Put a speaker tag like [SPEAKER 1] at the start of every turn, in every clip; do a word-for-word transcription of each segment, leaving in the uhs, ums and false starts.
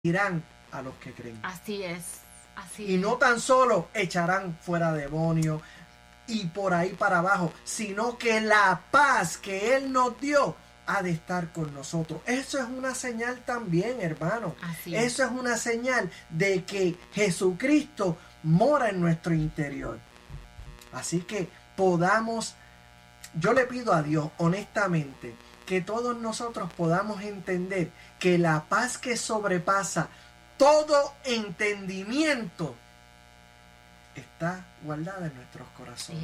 [SPEAKER 1] irán a los que creen.
[SPEAKER 2] Así es, así
[SPEAKER 1] Y
[SPEAKER 2] es.
[SPEAKER 1] no tan solo echarán fuera demonios y por ahí para abajo, sino que la paz que Él nos dio ha de estar con nosotros. Eso es una señal también, hermano.
[SPEAKER 2] Así es.
[SPEAKER 1] Eso es una señal de que Jesucristo mora en nuestro interior. Así que podamos, yo le pido a Dios honestamente que todos nosotros podamos entender que la paz que sobrepasa todo entendimiento está guardada en nuestros corazones.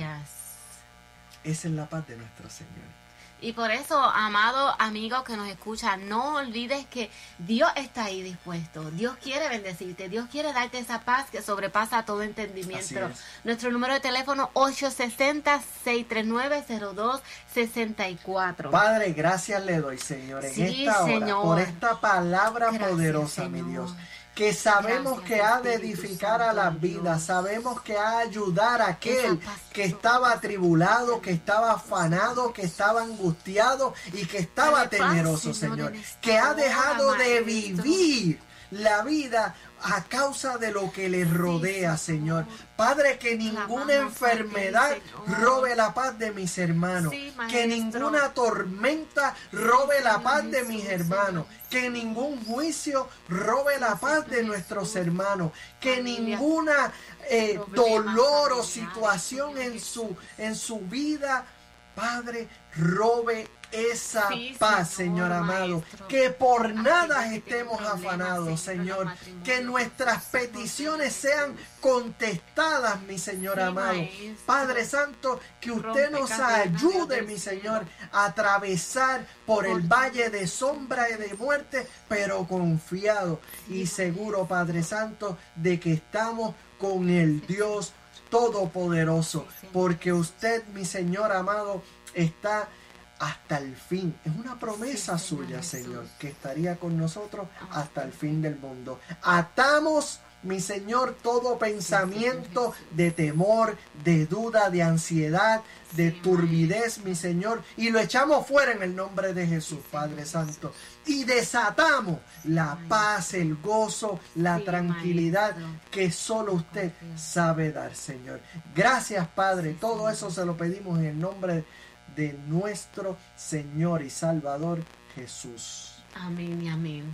[SPEAKER 2] Yes.
[SPEAKER 1] Esa es la paz de nuestro Señor.
[SPEAKER 2] Y por eso, amado amigo que nos escucha, no olvides que Dios está ahí dispuesto. Dios quiere bendecirte. Dios quiere darte esa paz que sobrepasa todo entendimiento.
[SPEAKER 1] Así es.
[SPEAKER 2] Nuestro número de teléfono ocho seis cero, seis tres nueve, cero dos seis cuatro.
[SPEAKER 1] Padre, gracias le doy, Señor, en
[SPEAKER 2] Sí,
[SPEAKER 1] esta hora,
[SPEAKER 2] Señor.
[SPEAKER 1] por esta palabra
[SPEAKER 2] Gracias,
[SPEAKER 1] poderosa,
[SPEAKER 2] Señor.
[SPEAKER 1] mi Dios. Que sabemos
[SPEAKER 2] Gracias,
[SPEAKER 1] que ha de
[SPEAKER 2] Espíritu
[SPEAKER 1] edificar
[SPEAKER 2] Santo
[SPEAKER 1] a las
[SPEAKER 2] de
[SPEAKER 1] vidas,
[SPEAKER 2] Dios.
[SPEAKER 1] sabemos que ha de ayudar a aquel
[SPEAKER 2] Esa paz
[SPEAKER 1] que
[SPEAKER 2] que
[SPEAKER 1] estaba
[SPEAKER 2] sobrepasa.
[SPEAKER 1] atribulado, que estaba afanado, que estaba angustiado y que estaba
[SPEAKER 2] Dale paz,
[SPEAKER 1] temeroso,
[SPEAKER 2] Señor,
[SPEAKER 1] Señor,
[SPEAKER 2] en esta
[SPEAKER 1] que ha
[SPEAKER 2] hora,
[SPEAKER 1] dejado de
[SPEAKER 2] Maestro.
[SPEAKER 1] vivir la vida a causa de lo que les rodea,
[SPEAKER 2] Sí,
[SPEAKER 1] Señor.
[SPEAKER 2] Señor.
[SPEAKER 1] Padre, que ninguna
[SPEAKER 2] Clamamos a ti,
[SPEAKER 1] enfermedad
[SPEAKER 2] Señor.
[SPEAKER 1] robe la paz de mis hermanos,
[SPEAKER 2] Sí,
[SPEAKER 1] que
[SPEAKER 2] Maestro.
[SPEAKER 1] ninguna tormenta robe la
[SPEAKER 2] Señor
[SPEAKER 1] paz de
[SPEAKER 2] Jesús,
[SPEAKER 1] mis
[SPEAKER 2] Señor
[SPEAKER 1] hermanos,
[SPEAKER 2] Jesús.
[SPEAKER 1] que ningún juicio robe la paz de
[SPEAKER 2] Señor
[SPEAKER 1] nuestros
[SPEAKER 2] Jesús.
[SPEAKER 1] hermanos, que
[SPEAKER 2] Familia.
[SPEAKER 1] ninguna eh,
[SPEAKER 2] Problemas
[SPEAKER 1] dolor o
[SPEAKER 2] familiares,
[SPEAKER 1] situación
[SPEAKER 2] Señor
[SPEAKER 1] en su,
[SPEAKER 2] Jesús.
[SPEAKER 1] en su vida, Padre, robe esa
[SPEAKER 2] Sí,
[SPEAKER 1] paz,
[SPEAKER 2] Señor,
[SPEAKER 1] Señor amado,
[SPEAKER 2] Maestro.
[SPEAKER 1] que por
[SPEAKER 2] Aquellos
[SPEAKER 1] nada
[SPEAKER 2] que
[SPEAKER 1] estemos
[SPEAKER 2] tienen problemas,
[SPEAKER 1] afanados,
[SPEAKER 2] Señor, en
[SPEAKER 1] Señor,
[SPEAKER 2] los matrimonios,
[SPEAKER 1] que nuestras
[SPEAKER 2] Jesús,
[SPEAKER 1] peticiones
[SPEAKER 2] Señor
[SPEAKER 1] sean contestadas, mi Señor
[SPEAKER 2] Sí,
[SPEAKER 1] amado.
[SPEAKER 2] Maestro.
[SPEAKER 1] Padre Santo, que usted
[SPEAKER 2] Rompe
[SPEAKER 1] nos
[SPEAKER 2] cadenas,
[SPEAKER 1] ayude,
[SPEAKER 2] Dios del
[SPEAKER 1] mi
[SPEAKER 2] cielo.
[SPEAKER 1] Señor, a atravesar por el
[SPEAKER 2] Por
[SPEAKER 1] valle de sombra y de muerte, pero confiado y seguro, Padre Santo, de que estamos con el Dios Todopoderoso,
[SPEAKER 2] Sí, Señor.
[SPEAKER 1] porque usted, mi Señor amado, está hasta el fin. Es una promesa
[SPEAKER 2] Sí, Señor
[SPEAKER 1] suya,
[SPEAKER 2] Jesús.
[SPEAKER 1] Señor, que estaría con nosotros
[SPEAKER 2] Amén.
[SPEAKER 1] hasta el fin del mundo. Atamos, mi Señor, todo pensamiento
[SPEAKER 2] Jesús.
[SPEAKER 1] de temor, de duda, de ansiedad, de
[SPEAKER 2] Sí,
[SPEAKER 1] turbidez, mi Señor, y lo echamos fuera en el nombre de Jesús,
[SPEAKER 2] Sí,
[SPEAKER 1] Padre
[SPEAKER 2] Señor
[SPEAKER 1] Santo. Y desatamos la
[SPEAKER 2] Amén.
[SPEAKER 1] paz, el gozo, la
[SPEAKER 2] Sí,
[SPEAKER 1] tranquilidad
[SPEAKER 2] Maestro.
[SPEAKER 1] que solo usted
[SPEAKER 2] Confía.
[SPEAKER 1] sabe dar, Señor. Gracias, Padre.
[SPEAKER 2] Sí,
[SPEAKER 1] Todo
[SPEAKER 2] Señor.
[SPEAKER 1] eso se lo pedimos en el nombre de nuestro Señor y Salvador Jesús.
[SPEAKER 2] Amén y amén.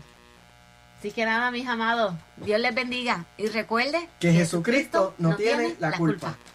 [SPEAKER 2] Así que nada, mis amados, Dios les bendiga. Y recuerde
[SPEAKER 1] Que Jesucristo no tiene la culpa.